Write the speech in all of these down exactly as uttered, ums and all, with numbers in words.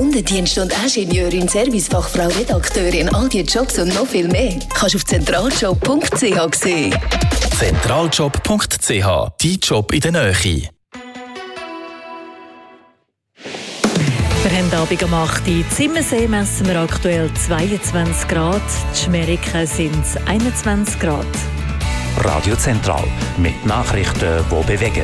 Kundendienst und Ingenieurin, Servicefachfrau, Redakteurin, all die Jobs und noch viel mehr kannst du auf zentraljob punkt c h sehen. zentraljob punkt c h, dein Job in der Nähe. Wir haben Abend um acht Uhr. In Zimmersee messen wir aktuell zweiundzwanzig Grad. Die Schmeriken sind einundzwanzig Grad. Radio Zentral mit Nachrichten, die bewegen.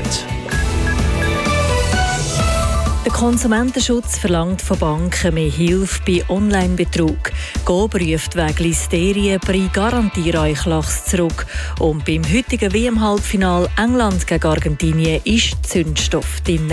Der Konsumentenschutz verlangt von Banken mehr Hilfe bei Online-Betrug. Coop ruft wegen Listerien bei Garantiereuchlachs zurück. Und beim heutigen W M-Halbfinal England gegen Argentinien ist Zündstoff drin.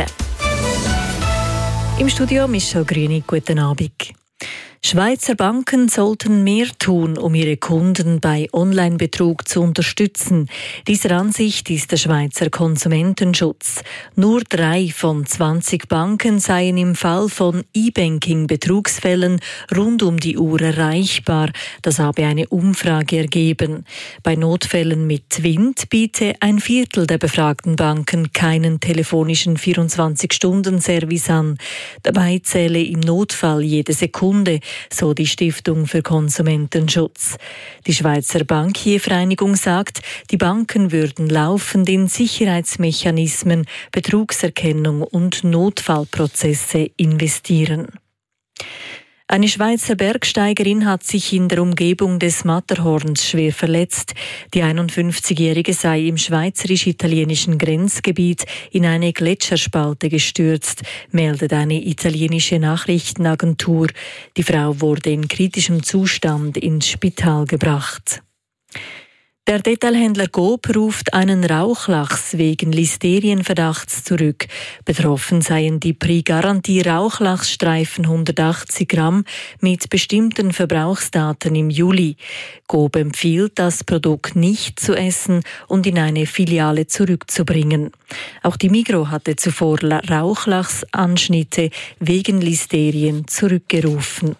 Im Studio Michel Grünig, guten Abend. Schweizer Banken sollten mehr tun, um ihre Kunden bei Online-Betrug zu unterstützen. Dieser Ansicht ist der Schweizer Konsumentenschutz. Nur drei von zwanzig Banken seien im Fall von E-Banking-Betrugsfällen rund um die Uhr erreichbar. Das habe eine Umfrage ergeben. Bei Notfällen mit Wind biete ein Viertel der befragten Banken keinen telefonischen vierundzwanzig-Stunden-Service an. Dabei zähle im Notfall jede Sekunde, so die Stiftung für Konsumentenschutz. Die Schweizer Bankiervereinigung sagt, die Banken würden laufend in Sicherheitsmechanismen, Betrugserkennung und Notfallprozesse investieren. Eine Schweizer Bergsteigerin hat sich in der Umgebung des Matterhorns schwer verletzt. Die einundfünfzigjährige sei im schweizerisch-italienischen Grenzgebiet in eine Gletscherspalte gestürzt, meldet eine italienische Nachrichtenagentur. Die Frau wurde in kritischem Zustand ins Spital gebracht. Der Detailhändler Coop ruft einen Rauchlachs wegen Listerienverdachts zurück. Betroffen seien die Prix Garantie Rauchlachsstreifen hundertachtzig Gramm mit bestimmten Verbrauchsdaten im Juli. Coop empfiehlt, das Produkt nicht zu essen und in eine Filiale zurückzubringen. Auch die Migros hatte zuvor Rauchlachsanschnitte wegen Listerien zurückgerufen.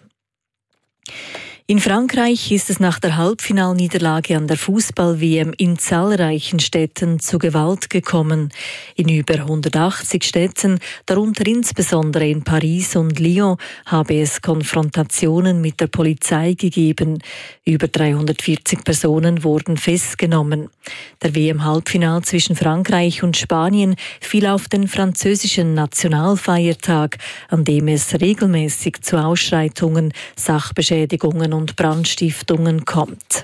In Frankreich ist es nach der Halbfinalniederlage an der Fußball-W M in zahlreichen Städten zu Gewalt gekommen. In über hundertachtzig Städten, darunter insbesondere in Paris und Lyon, habe es Konfrontationen mit der Polizei gegeben. Über dreihundertvierzig Personen wurden festgenommen. Der W M-Halbfinal zwischen Frankreich und Spanien fiel auf den französischen Nationalfeiertag, an dem es regelmäßig zu Ausschreitungen, Sachbeschädigungen und Brandstiftungen kommt.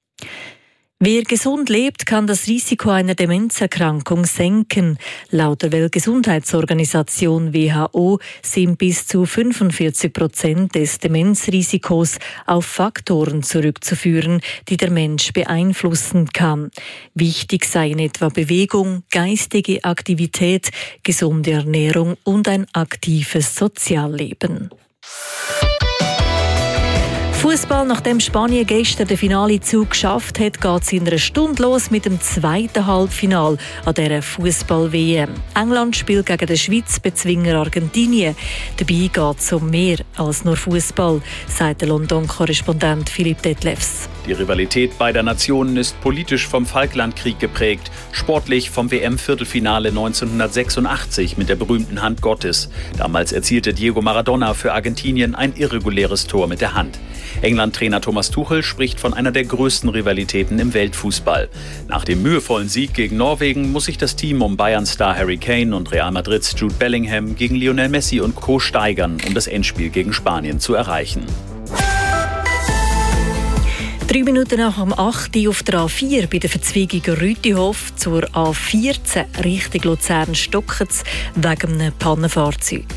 Wer gesund lebt, kann das Risiko einer Demenzerkrankung senken. Laut der Weltgesundheitsorganisation W H O sind bis zu fünfundvierzig Prozent des Demenzrisikos auf Faktoren zurückzuführen, die der Mensch beeinflussen kann. Wichtig seien etwa Bewegung, geistige Aktivität, gesunde Ernährung und ein aktives Sozialleben. Fußball, nachdem Spanien gestern den Finalezug geschafft hat, geht es in einer Stunde los mit dem zweiten Halbfinal an dieser Fußball-W M. England spielt gegen den Schweiz-Bezwinger Argentinien. Dabei geht es um mehr als nur Fußball, sagt der London-Korrespondent Philipp Detlefs. Die Rivalität beider Nationen ist politisch vom Falklandkrieg geprägt, sportlich vom W M-Viertelfinale neunzehnhundertsechsundachtzig mit der berühmten Hand Gottes. Damals erzielte Diego Maradona für Argentinien ein irreguläres Tor mit der Hand. England-Trainer Thomas Tuchel spricht von einer der größten Rivalitäten im Weltfußball. Nach dem mühevollen Sieg gegen Norwegen muss sich das Team um Bayern-Star Harry Kane und Real Madrids Jude Bellingham gegen Lionel Messi und Co. steigern, um das Endspiel gegen Spanien zu erreichen. Drei Minuten nach um acht Uhr auf der A vier bei der Verzweigung Rütihof zur A vierzehn Richtung Luzern stocken sie wegen einem Pannenfahrzeug.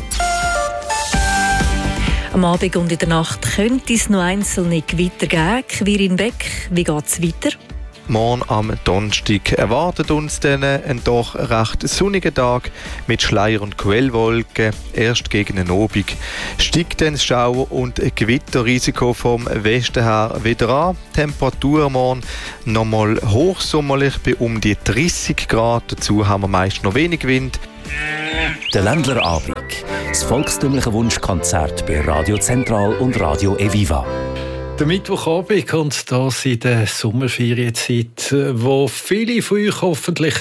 Am Abend und in der Nacht könnte es noch einzelne Gewitter geben. Quirin Beck, wie geht es weiter? Morgen am Donnerstag erwartet uns dann ein doch recht sonniger Tag mit Schleier- und Quellwolken. Erst gegen den Abend steigt dann das Schauer- und Gewitterrisiko vom Westen her wieder an. Temperatur morgen nochmal hochsommerlich bei um die dreißig Grad. Dazu haben wir meist noch wenig Wind. Der Ländlerabend. Das volkstümliche Wunschkonzert bei Radio Zentral und Radio Eviva. Der Mittwochabend kommt das in der Sommerferienzeit, wo viele von euch hoffentlich